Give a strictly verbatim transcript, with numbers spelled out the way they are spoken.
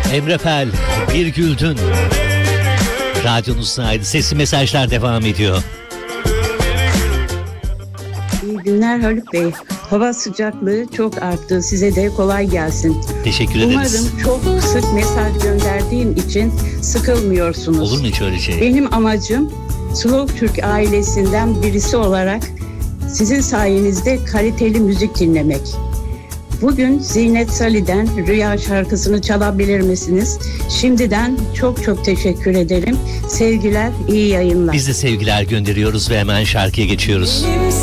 Emre Fel, bir güldün. Radyonuzdaydı. Sesli mesajlar devam ediyor. İyi günler Haluk Bey. Hava sıcaklığı çok arttı. Size de kolay gelsin. Teşekkür ederiz. Umarım çok sık mesaj gönderdiğim için sıkılmıyorsunuz. Olur mu hiç öyle şey? Benim amacım Slow Türk ailesinden birisi olarak sizin sayenizde kaliteli müzik dinlemek. Bugün Zinet Salih'den Rüya şarkısını çalabilir misiniz? Şimdiden çok çok teşekkür ederim. Sevgiler, iyi yayınlar. Biz de sevgiler gönderiyoruz ve hemen şarkıya geçiyoruz.